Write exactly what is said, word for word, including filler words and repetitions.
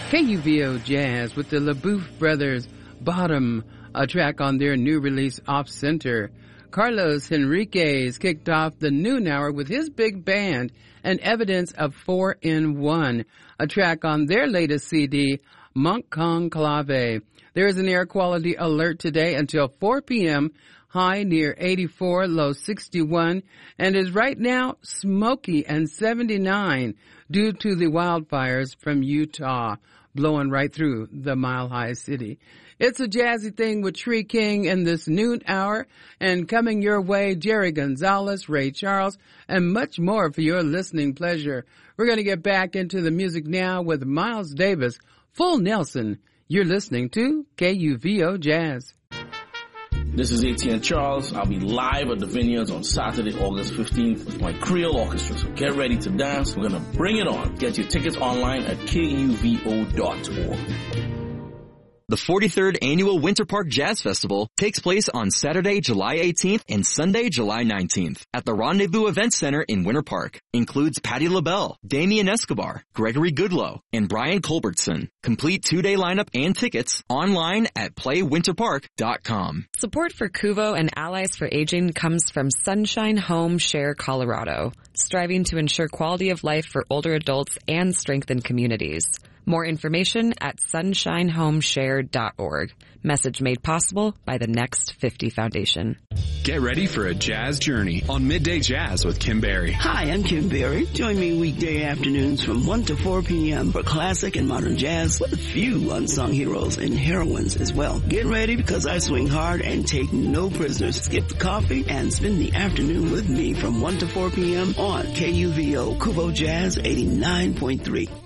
K U V O Jazz with the LaBouffe Brothers, Bottom, a track on their new release Off Center. Carlos Henriquez kicked off the noon hour with his big band and Evidence of Four in One, a track on their latest C D, Monk Conclave. There is an air quality alert today until four p.m., high near eighty-four, low sixty-one, and is right now smoky and seventy-nine due to the wildfires from Utah blowing right through the Mile High City. It's a jazzy thing with Tree King in this noon hour, and coming your way, Jerry Gonzalez, Ray Charles, and much more for your listening pleasure. We're going to get back into the music now with Miles Davis, Full Nelson. You're listening to K U V O Jazz. This is Etienne Charles. I'll be live at the Vineyards on Saturday, August fifteenth with my Creole Orchestra. So get ready to dance. We're going to bring it on. Get your tickets online at K U V O dot org. The forty-third Annual Winter Park Jazz Festival takes place on Saturday, July eighteenth and Sunday, July nineteenth at the Rendezvous Event Center in Winter Park. Includes Patti LaBelle, Damien Escobar, Gregory Goodloe, and Brian Culbertson. Complete two-day lineup and tickets online at play winter park dot com. Support for Kuvo and Allies for Aging comes from Sunshine Home Share Colorado, striving to ensure quality of life for older adults and strengthen communities. More information at sunshine home share dot org. Message made possible by the Next fifty Foundation. Get ready for a jazz journey on Midday Jazz with Kim Berry. Hi, I'm Kim Berry. Join me weekday afternoons from one to four p.m. for classic and modern jazz with a few unsung heroes and heroines as well. Get ready because I swing hard and take no prisoners. Skip the coffee and spend the afternoon with me from one to four p.m. on K U V O Kuvo Jazz eighty-nine point three.